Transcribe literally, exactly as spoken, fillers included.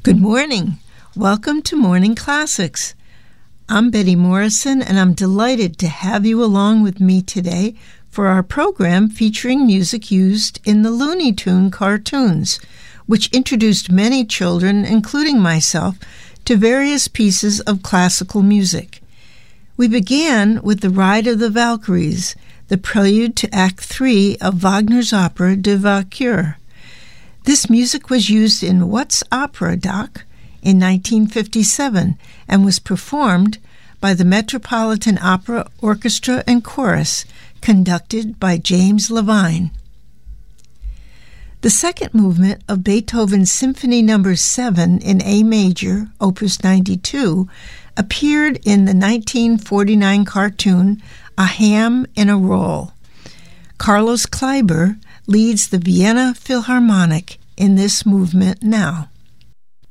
Good morning. Welcome to Morning Classics. I'm Betty Morrison, and I'm delighted to have you along with me today for our program featuring music used in the Looney Tune cartoons, which introduced many children, including myself, to various pieces of classical music. We began with the Ride of the Valkyries, the prelude to Act Three of Wagner's opera Die Walküre. This music was used in What's Opera, Doc? In nineteen fifty-seven and was performed by the Metropolitan Opera Orchestra and Chorus, conducted by James Levine. The second movement of Beethoven's Symphony Number seven in A major, Opus ninety-two, appeared in the nineteen forty-nine cartoon A Ham in a Roll. Carlos Kleiber leads the Vienna Philharmonic in this movement now.